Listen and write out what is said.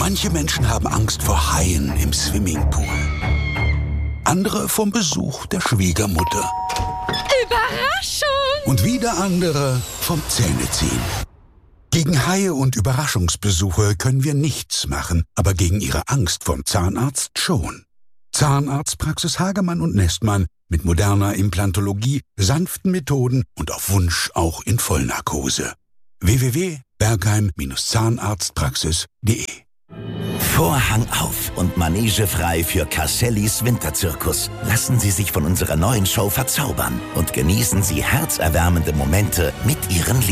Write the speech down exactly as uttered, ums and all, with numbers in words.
Manche Menschen haben Angst vor Haien im Swimmingpool. Andere vom Besuch der Schwiegermutter. Überraschung! Und wieder andere vom Zähneziehen. Gegen Haie und Überraschungsbesuche können wir nichts machen, aber gegen ihre Angst vom Zahnarzt schon. Zahnarztpraxis Hagemann und Nestmann mit moderner Implantologie, sanften Methoden und auf Wunsch auch in Vollnarkose. w w w punkt bergheim Zahnarztpraxis punkt de Vorhang auf und Manege frei für Cassellis Winterzirkus. Lassen Sie sich von unserer neuen Show verzaubern und genießen Sie herzerwärmende Momente mit Ihren Lieben.